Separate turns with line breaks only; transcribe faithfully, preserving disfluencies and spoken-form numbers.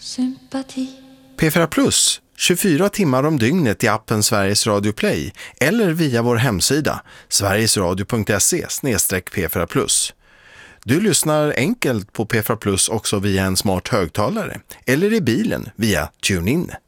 sympati.
P fyra Plus, tjugofyra timmar om dygnet i appen Sveriges Radio Play eller via vår hemsida sverigesradio punkt se slash P fyra Plus. Du lyssnar enkelt på P fyra Plus också via en smart högtalare eller i bilen via TuneIn.